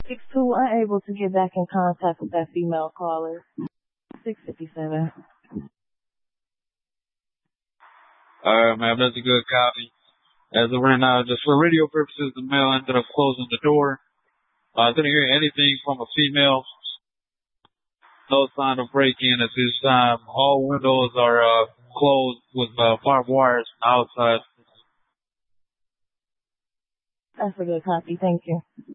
6-2, unable to get back in contact with that female caller. 657. Alright, ma'am, that's a good copy. As of right now, just for radio purposes, the male ended up closing the door. I didn't hear anything from a female. No sign of break-in at this time. All windows are closed with barbed wires outside. That's a good copy. Thank you.